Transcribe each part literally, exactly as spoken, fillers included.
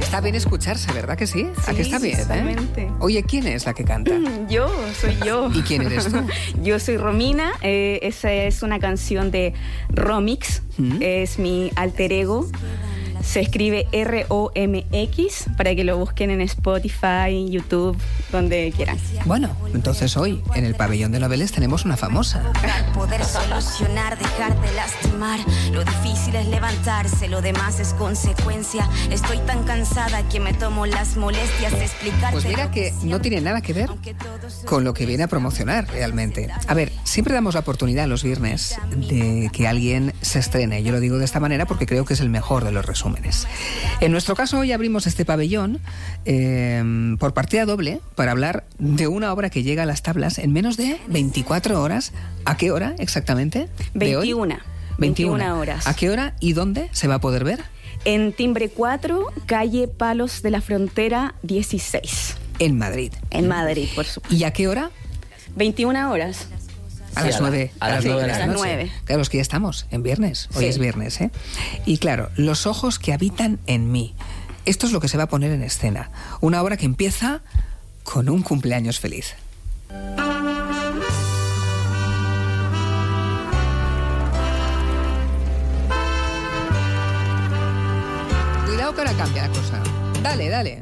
Está bien escucharse, ¿verdad que sí? Sí, ¿A que está bien? totalmente. ¿eh? Oye, ¿quién es la que canta? Yo, soy yo. ¿Y quién eres tú? Yo soy Romina, eh, esa es una canción de Romix, ¿Mm? es mi alter ego. Se escribe R O M X para que lo busquen en Spotify, YouTube, donde quieran. Bueno, entonces hoy en el pabellón de Noveles tenemos una famosa. Poder solucionar, dejar de lastimar. Lo difícil es levantarse, lo demás es consecuencia. Estoy tan cansada que me tomo las molestias de explicarte. Pues mira que no tiene nada que ver con lo que viene a promocionar realmente. A ver, siempre damos la oportunidad los viernes de que alguien se estrene. Yo lo digo de esta manera porque creo que es el mejor de los resúmenes. En nuestro caso hoy abrimos este pabellón eh, por partida doble para hablar de una obra que llega a las tablas en menos de veinticuatro horas. ¿A qué hora exactamente? veintiuna. veintiuna horas. ¿A qué hora y dónde se va a poder ver? En Timbre cuatro, calle Palos de la Frontera dieciséis. En Madrid. En Madrid, por supuesto. ¿Y a qué hora? veintiuna horas. A Sí, las a la- nueve. a las Sí, nueve de a la las noche. nueve. Claro, es que ya estamos en viernes. Hoy Sí. es viernes, ¿eh? Y claro, los ojos que habitan en mí. Esto es lo que se va a poner en escena. Una obra que empieza con un cumpleaños feliz. Cuidado que ahora cambia la cosa. Dale, dale.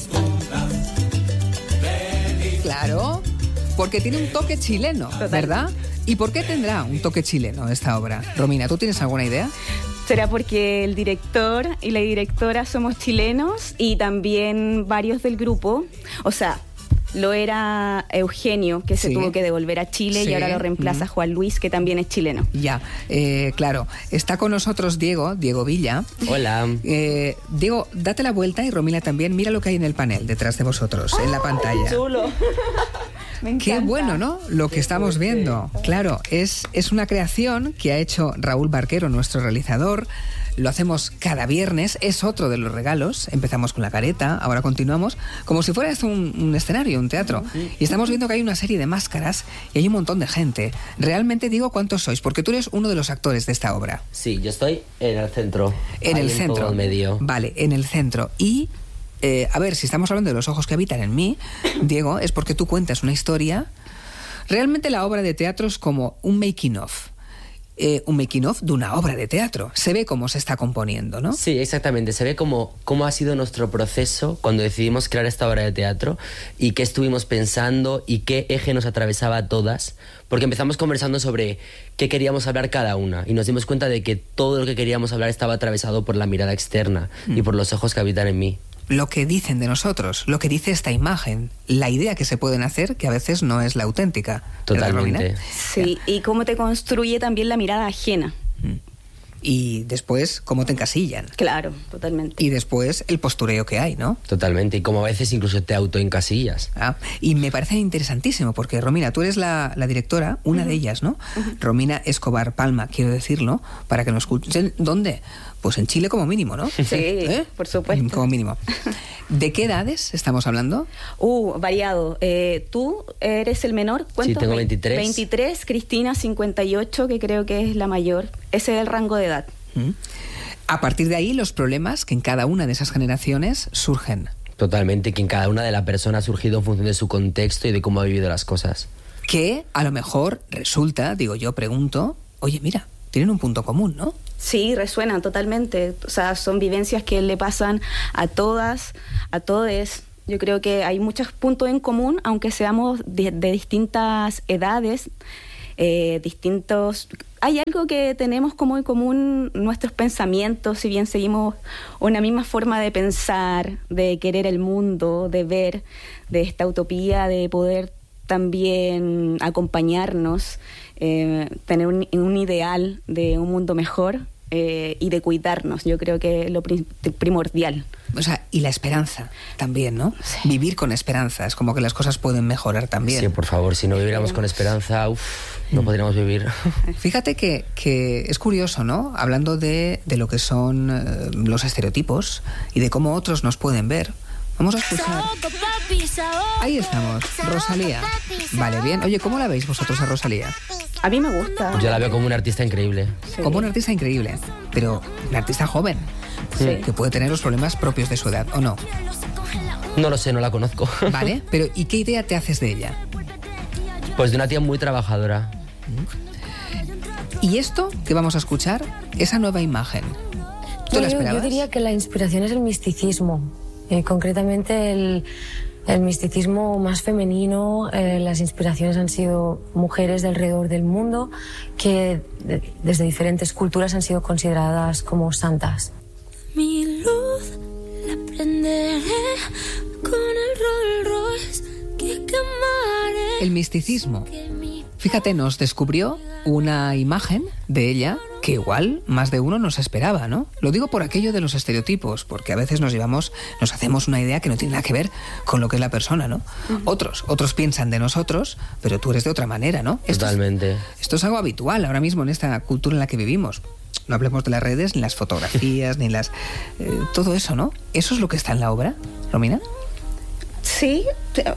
Claro, porque tiene un toque chileno, ¿verdad? ¿Y por qué tendrá un toque chileno esta obra? Romina, ¿tú tienes alguna idea? Será porque el director y la directora somos chilenos y también varios del grupo, o sea, lo era Eugenio, que se Sí. tuvo que devolver a Chile, Sí. y ahora lo reemplaza Mm. Juan Luis, que también es chileno. Ya, eh, claro. Está con nosotros Diego, Diego Villa. Hola. Eh, Diego, date la vuelta y Romina también. Mira lo que hay en el panel detrás de vosotros, en la pantalla. Chulo. Me Qué encanta. bueno, ¿no? Lo que estamos viendo. Claro, es, es una creación que ha hecho Raúl Barquero, nuestro realizador. Lo hacemos cada viernes, es otro de los regalos. Empezamos con la careta, ahora continuamos, como si fuera esto un, un escenario, un teatro. Y estamos viendo que hay una serie de máscaras y hay un montón de gente. Realmente digo cuántos sois, porque tú eres uno de los actores de esta obra. Sí, yo estoy en el centro. En ahí el centro. todo el medio. Vale, en el centro. Y, eh, a ver, si estamos hablando de los ojos que habitan en mí, Diego, es porque tú cuentas una historia. Realmente la obra de teatro es como un making of. Eh, un making of de una obra de teatro. Se ve cómo se está componiendo, ¿no? Sí, exactamente. Se ve cómo, cómo ha sido nuestro proceso cuando decidimos crear esta obra de teatro y qué estuvimos pensando y qué eje nos atravesaba a todas. Porque empezamos conversando sobre qué queríamos hablar cada una y nos dimos cuenta de que todo lo que queríamos hablar estaba atravesado por la mirada externa Mm. y por los ojos que habitan en mí. Lo que dicen de nosotros, lo que dice esta imagen, la idea que se pueden hacer, que a veces no es la auténtica. ¿Verdad, Totalmente. Romina? Sí, y cómo te construye también la mirada ajena. Y después, cómo te encasillan. Claro, totalmente. Y después, el postureo que hay, ¿no? Totalmente. Y como a veces incluso te autoencasillas. Ah, y me parece interesantísimo porque, Romina, tú eres la, la directora, una de ellas, ¿no? Romina Escobar Palma, quiero decirlo, para que nos escuchen. ¿Dónde? Pues en Chile como mínimo, ¿no? Sí, por supuesto. Como mínimo. ¿De qué edades estamos hablando? Uh, variado. Eh, tú eres el menor. ¿Cuántos? Sí, tengo veintitrés. veintitrés, Cristina cincuenta y ocho, que creo que es la mayor. Ese es el rango de edad. ¿Mm? A partir de ahí, los problemas que en cada una de esas generaciones surgen. Totalmente. Que en cada una de la persona ha surgido en función de su contexto y de cómo ha vivido las cosas. Que a lo mejor resulta, digo yo, pregunto, oye, mira, tienen un punto común, ¿no? Sí, resuenan totalmente. O sea, son vivencias que le pasan a todas, a todes. Yo creo que hay muchos puntos en común, aunque seamos de, de distintas edades, eh, distintos... Hay algo que tenemos como en común, nuestros pensamientos, si bien seguimos una misma forma de pensar, de querer el mundo, de ver, de esta utopía, de poder también acompañarnos, eh, tener un, un ideal de un mundo mejor eh, y de cuidarnos. Yo creo que es lo prim- primordial. O sea, y la esperanza también, ¿no? Sí. Vivir con esperanza, es como que las cosas pueden mejorar también. Sí, por favor, si no viviéramos con esperanza, uf, no podríamos vivir. Fíjate que, que es curioso, ¿no? Hablando de, de lo que son eh, los estereotipos y de cómo otros nos pueden ver. Vamos a escuchar. Ahí estamos, Rosalía. Vale, bien. Oye, ¿cómo la veis vosotros a Rosalía? A mí me gusta. Yo la veo como una artista increíble. Sí. Como una artista increíble, pero una artista joven. Sí. que puede tener los problemas propios de su edad, ¿o no? No lo sé, no la conozco. Vale, pero ¿y qué idea te haces de ella? Pues de una tía muy trabajadora. ¿Y esto que vamos a escuchar? Esa nueva imagen. ¿Tú No, la yo, esperabas? yo diría que la inspiración es el misticismo, eh, concretamente el, el misticismo más femenino. Eh, las inspiraciones han sido mujeres de alrededor del mundo que de, desde diferentes culturas han sido consideradas como santas. Mi luz la prenderé con el Rolls Royce que quemaré. El misticismo. Fíjate, nos descubrió una imagen de ella que igual más de uno nos esperaba, ¿no? Lo digo por aquello de los estereotipos, porque a veces nos llevamos, nos hacemos una idea que no tiene nada que ver con lo que es la persona, ¿no? Uh-huh. Otros, otros piensan de nosotros, pero tú eres de otra manera, ¿no? Esto Totalmente. Es, esto es algo habitual ahora mismo en esta cultura en la que vivimos. No hablemos de las redes, ni las fotografías, ni las... Eh, todo eso, ¿no? ¿Eso es lo que está en la obra, Romina? Sí, te...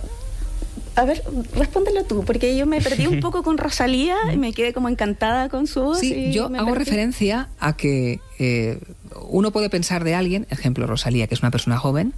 A ver, respóndelo tú, porque yo me perdí un poco con Rosalía y me quedé como encantada con su voz. Sí, y yo me hago perdí. referencia a que eh, uno puede pensar de alguien, ejemplo Rosalía, que es una persona joven,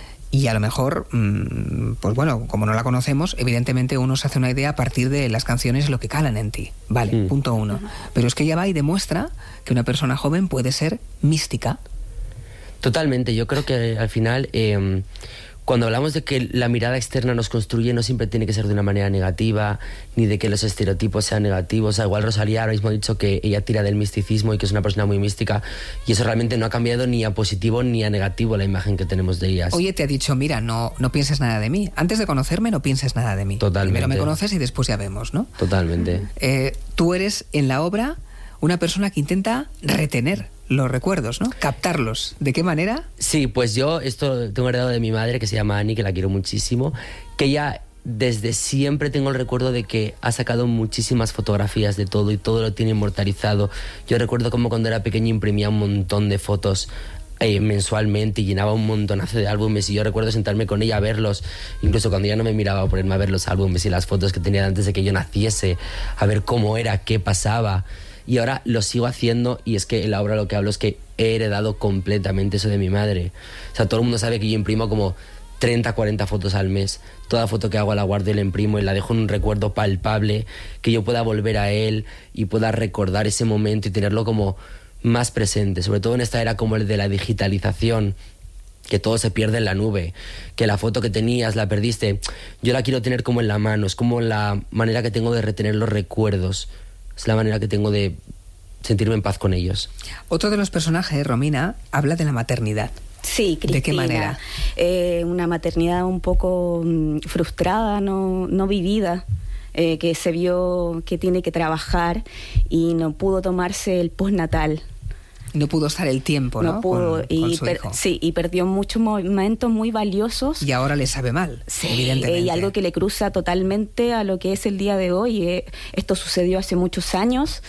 y a lo mejor, mmm, pues bueno, como no la conocemos, evidentemente uno se hace una idea a partir de las canciones y lo que calan en ti. Vale, mm. punto uno. Uh-huh. Pero es que ella va y demuestra que una persona joven puede ser mística. Totalmente, yo creo que al final... Eh, Cuando hablamos de que la mirada externa nos construye, no siempre tiene que ser de una manera negativa, ni de que los estereotipos sean negativos. O sea, igual Rosalía ahora mismo ha dicho que ella tira del misticismo y que es una persona muy mística, y eso realmente no ha cambiado ni a positivo ni a negativo la imagen que tenemos de ellas. Oye, te ha dicho, mira, no, no pienses nada de mí. Antes de conocerme, no pienses nada de mí. Totalmente. Primero me conoces y después ya vemos, ¿no? Totalmente. Eh, tú eres, en la obra, una persona que intenta retener los recuerdos, ¿no? Captarlos. ¿De qué manera? Sí, pues yo esto tengo heredado de mi madre, que se llama Ani, que la quiero muchísimo, que ella desde siempre tengo el recuerdo de que ha sacado muchísimas fotografías de todo y todo lo tiene inmortalizado. Yo recuerdo como cuando era pequeño imprimía un montón de fotos eh, mensualmente y llenaba un montonazo de álbumes, y yo recuerdo sentarme con ella a verlos, incluso cuando ya no me miraba, a ponerme a ver los álbumes y las fotos que tenía antes de que yo naciese, a ver cómo era, qué pasaba. Y ahora lo sigo haciendo, y es que en la obra lo que hablo es que he heredado completamente eso de mi madre. O sea, todo el mundo sabe que yo imprimo como treinta, cuarenta fotos al mes. Toda foto que hago la guardo y la imprimo y la dejo en un recuerdo palpable, que yo pueda volver a él y pueda recordar ese momento y tenerlo como más presente. Sobre todo en esta era como el de la digitalización, que todo se pierde en la nube, que la foto que tenías la perdiste. Yo la quiero tener como en la mano, es como la manera que tengo de retener los recuerdos. Es la manera que tengo de sentirme en paz con ellos. Otro de los personajes, Romina, habla de la maternidad. Sí, Cristina. ¿De qué manera? Eh, una maternidad un poco mmm, frustrada, no, no vivida, eh, que se vio que tiene que trabajar y no pudo tomarse el postnatal. No pudo estar el tiempo, ¿no? No pudo, con, y con su per, hijo. Sí, y perdió muchos momentos muy valiosos. Y ahora le sabe mal, sí, evidentemente. Y algo que le cruza totalmente a lo que es el día de hoy. Eh, esto sucedió hace muchos años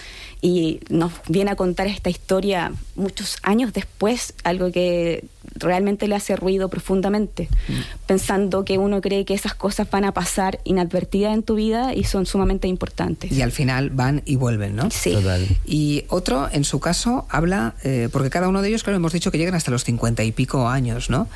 y nos viene a contar esta historia muchos años después, algo que realmente le hace ruido profundamente, mm. pensando que uno cree que esas cosas van a pasar inadvertidas en tu vida y son sumamente importantes. Y al final van y vuelven, ¿no? Sí. Total. Y otro, en su caso, habla, eh, porque cada uno de ellos, claro, hemos dicho que llegan hasta los cincuenta y pico años, ¿no?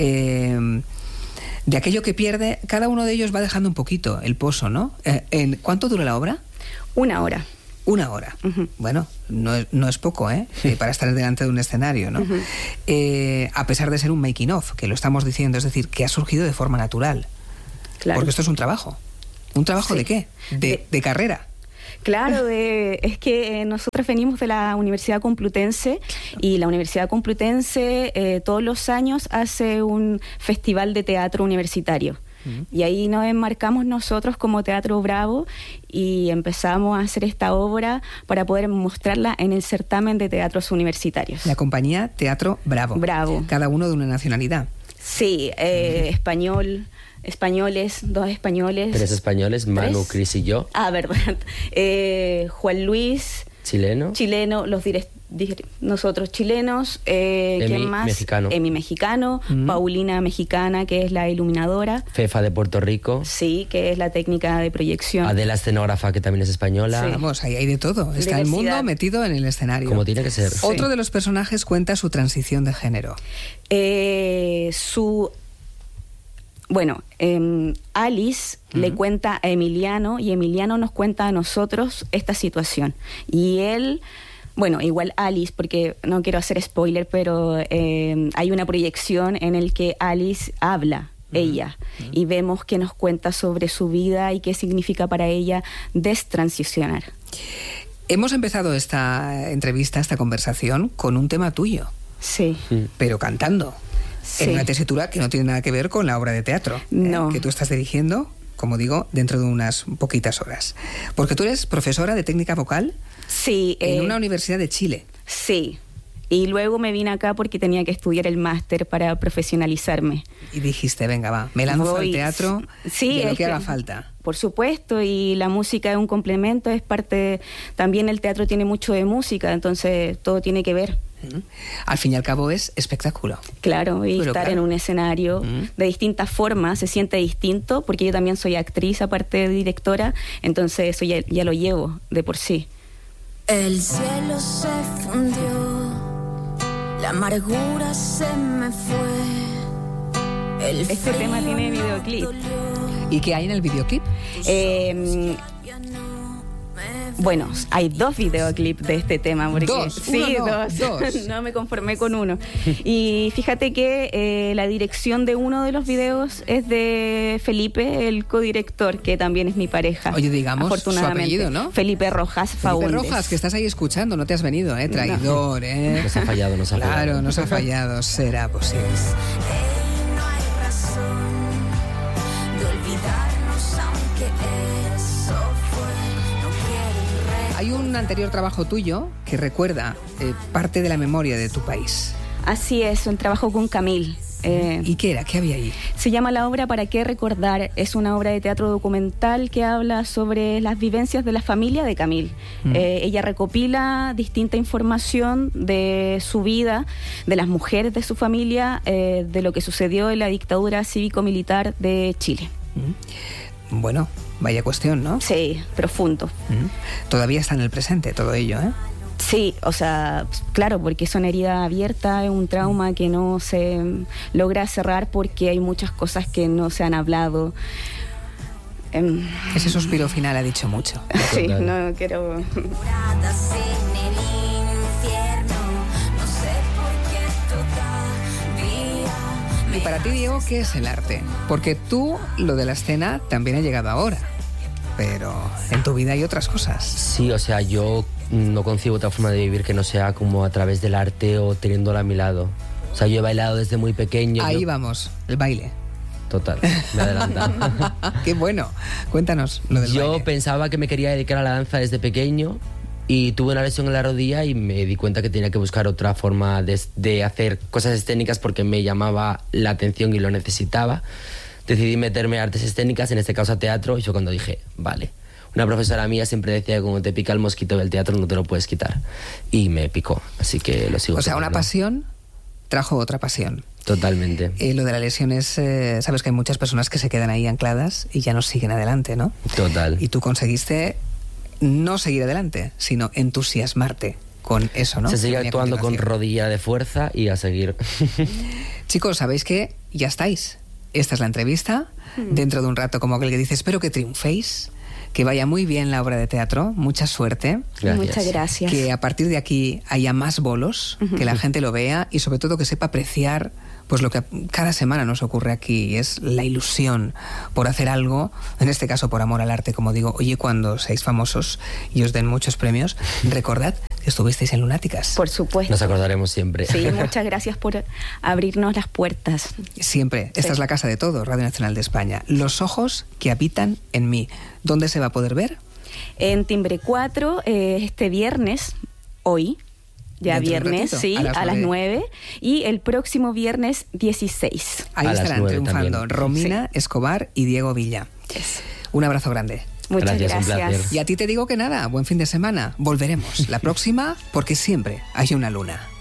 Eh, de aquello que pierde, cada uno de ellos va dejando un poquito el pozo, ¿no? Eh, ¿en ¿Cuánto dura la obra? Una hora. Una hora. Uh-huh. Bueno, no es, no es poco, ¿eh? Sí. Para estar delante de un escenario, ¿no? Uh-huh. Eh, a pesar de ser un making of, que lo estamos diciendo, es decir, que ha surgido de forma natural. Claro. Porque esto es un trabajo. ¿Un trabajo sí. de qué? De, de, de carrera. Claro, de, es que nosotros venimos de la Universidad Complutense y la Universidad Complutense eh, todos los años hace un festival de teatro universitario. Y ahí nos enmarcamos nosotros como Teatro Bravo y empezamos a hacer esta obra para poder mostrarla en el certamen de teatros universitarios. La compañía Teatro Bravo. Bravo. Cada uno de una nacionalidad. Sí, eh, uh-huh. español, españoles, dos españoles. Tres españoles, Manu, Cris y yo. Ah, verdad. Eh, Juan Luis, ¿Chileno? Chileno, los direct, dir, nosotros chilenos, eh, Emi, ¿quién más? mexicano. Emi mexicano, mm. Paulina mexicana, que es la iluminadora. Fefa de Puerto Rico. Sí, que es la técnica de proyección. Adela escenógrafa, que también es española. Sí. Vamos, ahí hay de todo. Está Diversidad. el mundo metido en el escenario. Como tiene que ser. Sí. Otro de los personajes cuenta su transición de género. Eh, su... Bueno, eh, Alice uh-huh. le cuenta a Emiliano y Emiliano nos cuenta a nosotros esta situación. Y él, bueno, igual Alice, porque no quiero hacer spoiler, pero eh, hay una proyección en el que Alice habla, uh-huh. ella, uh-huh. y vemos que nos cuenta sobre su vida y qué significa para ella destransicionar. Hemos empezado esta entrevista, esta conversación, con un tema tuyo. Sí. Pero cantando. Sí. En una tesitura que no tiene nada que ver con la obra de teatro. No. Eh, que tú estás dirigiendo, como digo, dentro de unas poquitas horas. Porque tú eres profesora de técnica vocal. Sí. En eh, una universidad de Chile. Sí. Y luego me vine acá porque tenía que estudiar el máster para profesionalizarme. Y dijiste, venga, va, me lanzo Voy, al teatro sí, de lo que, que haga falta. Por supuesto, y la música es un complemento, es parte... También el teatro tiene mucho de música, entonces todo tiene que ver. Uh-huh. Al fin y al cabo es espectáculo. Claro, y Pero estar claro. en un escenario uh-huh. de distintas formas, se siente distinto, porque yo también soy actriz, aparte de directora, entonces eso ya, ya lo llevo de por sí. El cielo se fundió, la amargura se me fue. El este tema tiene videoclip. ¿Y qué hay en el videoclip? Eh, bueno, hay dos videoclips de este tema. Porque, ¿Dos? Sí, Uno, no, dos. dos. No me conformé con uno. Y fíjate que eh, la dirección de uno de los videos es de Felipe, el codirector, que también es mi pareja. Oye, digamos afortunadamente. su apellido, ¿no? Felipe Rojas Faúndez. Felipe Rojas, que estás ahí escuchando, no te has venido, ¿eh? Traidor, no. ¿eh? Nos ha fallado, nos ha claro, fallado. Claro, nos ha fallado, será posible. Hay un anterior trabajo tuyo que recuerda eh, parte de la memoria de tu país. Así es, un trabajo con Camille. Eh, ¿Y qué era? ¿Qué había ahí? Se llama La obra ¿Para qué recordar? Es una obra de teatro documental que habla sobre las vivencias de la familia de Camille. Mm. Eh, ella recopila distinta información de su vida, de las mujeres de su familia, eh, de lo que sucedió en la dictadura cívico-militar de Chile. Mm. Bueno, vaya cuestión, ¿no? Sí, profundo. Mm. Todavía está en el presente todo ello, ¿eh? Sí, o sea, claro, porque es una herida abierta, es un trauma que no se logra cerrar porque hay muchas cosas que no se han hablado. Um, Ese suspiro final ha dicho mucho. Sí, no quiero... Y para ti, Diego, ¿qué es el arte? Porque tú, lo de la escena, también ha llegado ahora. Pero en tu vida hay otras cosas. Sí, o sea, yo no concibo otra forma de vivir que no sea como a través del arte o teniéndola a mi lado. O sea, yo he bailado desde muy pequeño. Ahí yo... vamos, el baile. Total, me adelanta. Qué bueno. Cuéntanos lo del yo baile. Pensaba que me quería dedicar a la danza desde pequeño y tuve una lesión en la rodilla y me di cuenta que tenía que buscar otra forma de, de hacer cosas escénicas porque me llamaba la atención y lo necesitaba. Decidí meterme a artes escénicas, en este caso a teatro, y fue cuando dije, vale. Una profesora mía siempre decía que cuando te pica el mosquito del teatro no te lo puedes quitar. Y me picó, así que lo sigo. O sea, teniendo. Una pasión trajo otra pasión. Totalmente. Eh, lo de la lesión es, eh, sabes que hay muchas personas que se quedan ahí ancladas y ya no siguen adelante, ¿no? Total. Y tú conseguiste no seguir adelante, sino entusiasmarte con eso, ¿no? Se sigue actuando con rodilla de fuerza y a seguir. Chicos, ¿sabéis qué? Ya estáis. Esta es la entrevista. Mm. Dentro de un rato, como aquel que dice, espero que triunféis, que vaya muy bien la obra de teatro, mucha suerte. Gracias. Muchas gracias. Que a partir de aquí haya más bolos, uh-huh. que la gente lo vea y sobre todo que sepa apreciar pues lo que cada semana nos ocurre aquí, es la ilusión por hacer algo, en este caso por amor al arte, como digo. Oye, cuando seáis famosos y os den muchos premios, recordad que estuvisteis en Lunáticas. Por supuesto. Nos acordaremos siempre. Sí, muchas gracias por abrirnos las puertas. Siempre. Esta sí. es la casa de todo, Radio Nacional de España. Los ojos que habitan en mí. ¿Dónde se va a poder ver? En Timbre cuatro, eh, este viernes, hoy. Ya viernes, ratito, sí, a las, a las nueve. Y el próximo viernes dieciséis. Ahí a estarán triunfando también. Romina sí. Escobar y Diego Villa. Yes. Un abrazo grande. Muchas gracias. gracias. Un placer. Y a ti te digo que nada, buen fin de semana. Volveremos la próxima porque siempre hay una luna.